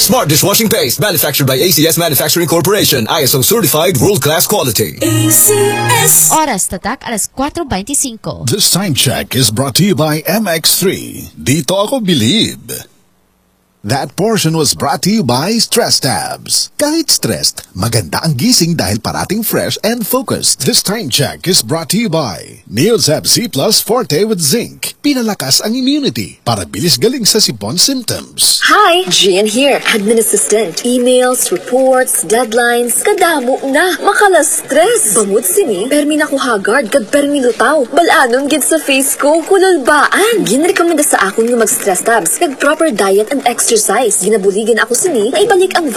Smart dishwashing paste, manufactured by ACS Manufacturing Corporation, ISO certified world-class quality. ACS. Oras tatak, alas 4:25. This time check is brought to you by MX3. Dito ako believe. That portion was brought to you by Stress Tabs. Kahit stressed, maganda ang gising dahil parating fresh and focused. This time check is brought to you by Neozab C Plus Forte with Zinc. Pinalakas ang immunity para bilis galing sa sipon symptoms. Hi, Gian here, admin assistant. Emails, reports, deadlines, kadamo na. Makala-stress. Bamut sini, permi na ko hagard, kag permi lutaw. Balanon gid sa face ko, kululbaan. Ginrekomenda sa akon nga mag-stress tabs, kag proper diet and exercise. Ginabuligan ako sini, na ibalik ang